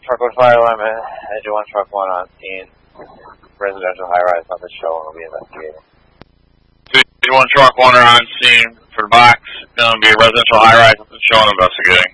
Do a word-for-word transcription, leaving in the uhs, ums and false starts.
Truck one fire limit, engine one, truck one on scene. Residential high-rise, nothing showing, we'll be investigating. So engine one, truck one are on scene for the box. Going to be a residential high-rise, nothing showing, investigating.